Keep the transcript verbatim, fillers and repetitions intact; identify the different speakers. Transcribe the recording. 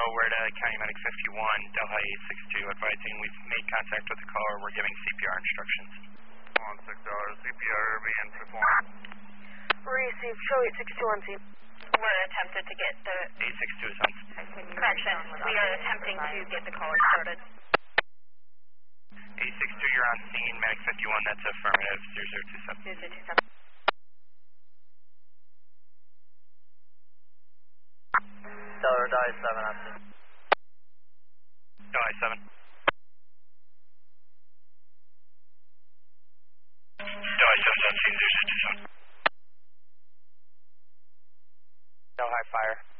Speaker 1: we're to County Medic fifty-one, Delhi eight six two, advising we've made contact with the caller. We're giving C P R instructions.
Speaker 2: one six zero, C P R being performed.
Speaker 3: Receive, show eight six two on scene.
Speaker 4: We're attempted to get the...
Speaker 1: eight six two is on.
Speaker 4: Correction, we are attempting to get the caller started.
Speaker 1: eight six two, you're on scene, Medic fifty-one, that's affirmative, zero zero two seven.
Speaker 4: zero zero two seven.
Speaker 5: Stellar die seven on scene.
Speaker 1: Delhi seven. Delhi seven on scene, zero zero two seven.
Speaker 5: Delhi fire.